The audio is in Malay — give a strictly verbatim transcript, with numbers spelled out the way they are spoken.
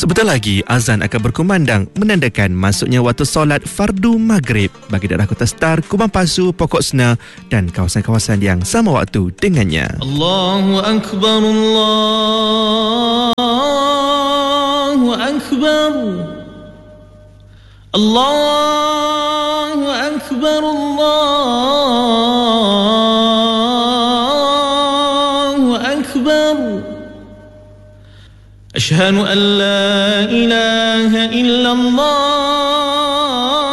Sebentar lagi azan akan berkumandang menandakan masuknya waktu solat fardu maghrib bagi daerah Kota Star, Kubang Pasu, Pokok Sena dan kawasan-kawasan yang sama waktu dengannya. Allahu Akbar, Allahu Akbar, Allahu Akbar, Allahu Akbar. Asyhadu an la ilaha illallah